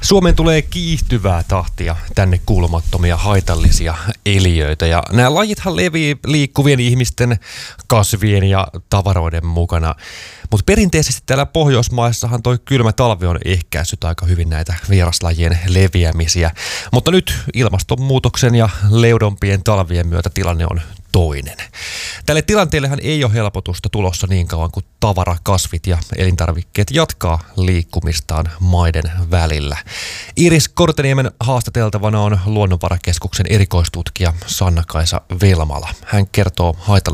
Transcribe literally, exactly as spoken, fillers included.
Suomeen tulee kiihtyvää tahtia tänne kuulumattomia haitallisia eliöitä ja nämä lajithan levii liikkuvien ihmisten, kasvien ja tavaroiden mukana. Mutta perinteisesti täällä Pohjoismaissahan toi kylmä talvi on ehkäissyt aika hyvin näitä vieraslajien leviämisiä. Mutta nyt ilmastonmuutoksen ja leudompien talvien myötä tilanne on toinen. Tälle tilanteellehan ei ole helpotusta tulossa niin kauan kuin tavara, kasvit ja elintarvikkeet jatkaa liikkumistaan maiden välillä. Iiris Korteniemen haastateltavana on Luonnonvarakeskuksen erikoistutkija Sanna-Kaisa Velmala. Hän kertoo haitallisista